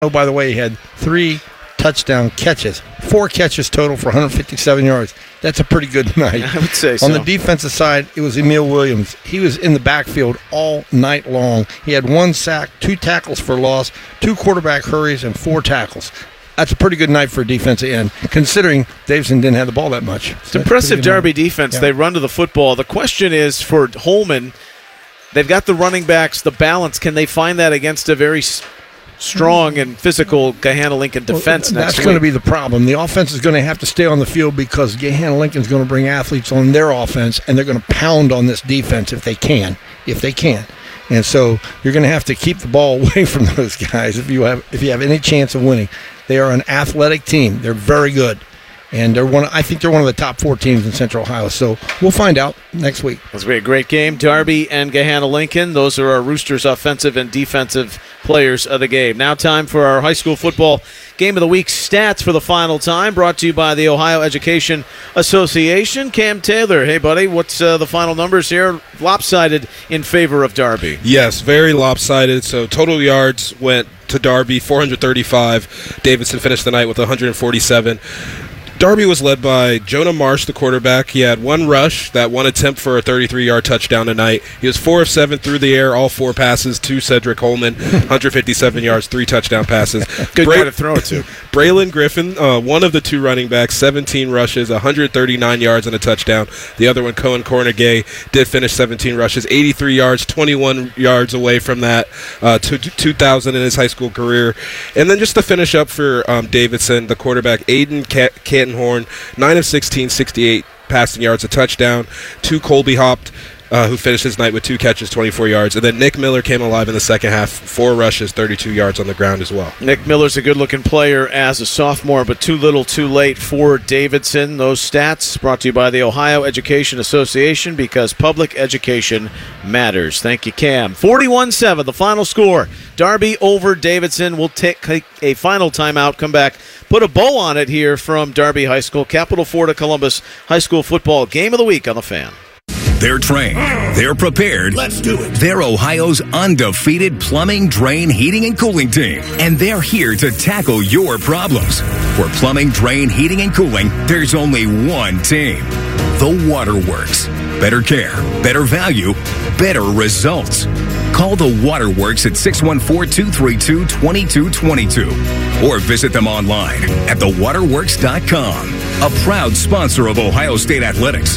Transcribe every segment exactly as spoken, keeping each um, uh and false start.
Oh, by the way, he had three touchdown catches, four catches total for one hundred fifty-seven yards. That's a pretty good night. I would say so. On the defensive side, it was Emil Williams. He was in the backfield all night long. He had one sack, two tackles for loss, two quarterback hurries, and four tackles. That's a pretty good night for a defensive end, considering Davidson didn't have the ball that much. It's impressive Derby defense. Yeah. They run to the football. The question is for Holman, they've got the running backs, the balance. Can they find that against a very strong and physical Gahanna-Lincoln defense well, next that's week? going to be the problem. The offense is going to have to stay on the field because Gahanna-Lincoln's going to bring athletes on their offense, and they're going to pound on this defense if they can, if they can. And so you're going to have to keep the ball away from those guys if you have if you have any chance of winning. They are an athletic team. They're very good. And they're one. I think they're one of the top four teams in Central Ohio. So we'll find out next week. This will be a great game. Darby and Gahanna-Lincoln. Those are our Roosters offensive and defensive players of the game. Now time for our high school football game of the week stats for the final time. Brought to you by the Ohio Education Association. Cam Taylor. Hey, buddy. What's uh, the final numbers here? Lopsided in favor of Darby. Yes, very lopsided. So total yards went to Darby, four hundred thirty-five. Davidson finished the night with one hundred forty-seven. Darby was led by Jonah Marsh, the quarterback. He had one rush, that one attempt for a thirty-three-yard touchdown tonight. He was four of seven through the air, all four passes to Cedric Holman, one hundred fifty-seven yards, three touchdown passes. Good Bra- guy to throw it to. Braylon Griffin, uh, one of the two running backs, seventeen rushes, one hundred thirty-nine yards and a touchdown. The other one, Cohen Cornegay, did finish seventeen rushes, eighty-three yards, twenty-one yards away from that, uh, to two thousand in his high school career. And then just to finish up for um, Davidson, the quarterback, Aiden Cat- Canton Horn, nine of sixteen, sixty-eight passing yards, a touchdown. Two Colby Hopped, uh, who finished his night with two catches, twenty-four yards. And then Nick Miller came alive in the second half, four rushes, thirty-two yards on the ground as well. Nick Miller's a good-looking player as a sophomore, but too little, too late for Davidson. Those stats brought to you by the Ohio Education Association, because public education matters. Thank you, Cam. forty-one seven, the final score. Darby over Davidson. We'll take a final timeout, come back, put a bow on it here from Darby High School. Capital Ford of Columbus High School football game of the week on The Fan. They're trained. They're prepared. Let's do it. They're Ohio's undefeated plumbing, drain, heating, and cooling team. And they're here to tackle your problems. For plumbing, drain, heating, and cooling, there's only one team. The Waterworks. Better care, better value, better results. Call the Waterworks at six one four, two three two, two two two two or visit them online at the waterworks dot com. A proud sponsor of Ohio State Athletics.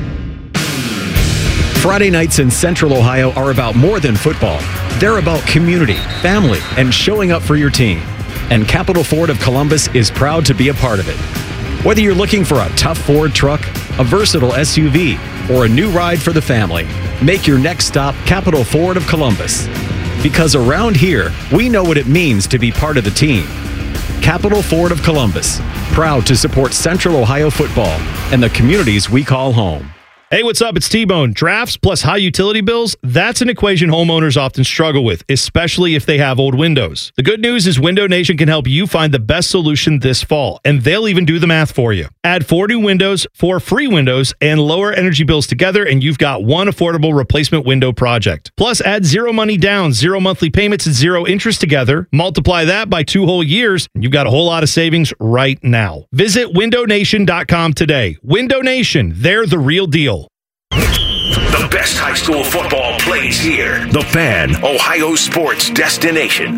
Friday nights in Central Ohio are about more than football. They're about community, family, and showing up for your team. And Capital Ford of Columbus is proud to be a part of it. Whether you're looking for a tough Ford truck, a versatile S U V, or a new ride for the family, make your next stop Capital Ford of Columbus. Because around here, we know what it means to be part of the team. Capital Ford of Columbus, proud to support Central Ohio football and the communities we call home. Hey, what's up? It's T-Bone. Drafts plus high utility bills, that's an equation homeowners often struggle with, especially if they have old windows. The good news is Window Nation can help you find the best solution this fall, and they'll even do the math for you. Add four new windows, four free windows, and lower energy bills together, and you've got one affordable replacement window project. Plus, add zero money down, zero monthly payments, and zero interest together. Multiply that by two whole years, and you've got a whole lot of savings right now. Visit window nation dot com today. Window Nation, they're the real deal. The best high school football plays here. The Fan, Ohio sports destination.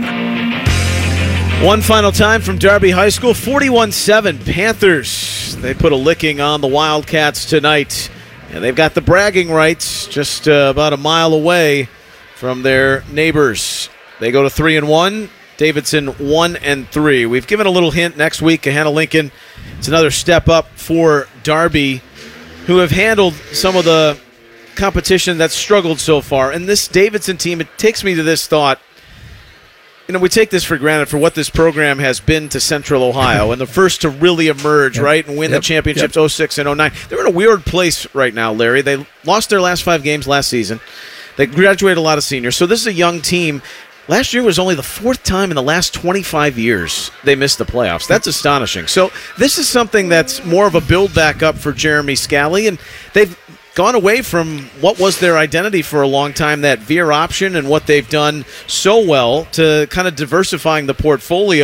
One final time from Darby High School, forty-one seven Panthers. They put a licking on the Wildcats tonight, and they've got the bragging rights just uh, about a mile away from their neighbors. They go to three and one. Davidson one and three. We've given a little hint next week. Gahanna-Lincoln, it's another step up for Darby, who have handled some of the competition that's struggled so far. And this Davidson team, it takes me to this thought. You know, we take this for granted for what this program has been to Central Ohio, and the first to really emerge, yep. right, and win yep. the championships yep. oh six and oh nine. They're in a weird place right now, Larry. They lost their last five games last season. They graduated a lot of seniors. So this is a young team. Last year was only the fourth time in the last twenty-five years they missed the playoffs. That's astonishing. So this is something that's more of a build back up for Jeremy Scally, and they've gone away from what was their identity for a long time, that veer option, and what they've done so well to kind of diversifying the portfolio.